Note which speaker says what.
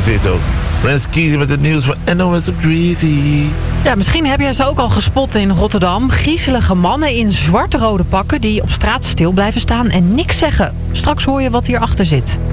Speaker 1: zit ook. Rens Kiezen met het nieuws van NOS op Greasy.
Speaker 2: Ja, misschien heb jij ze ook al gespot in Rotterdam. Griezelige mannen in zwarte-rode pakken die op straat stil blijven staan en niks zeggen. Straks hoor je wat hierachter zit.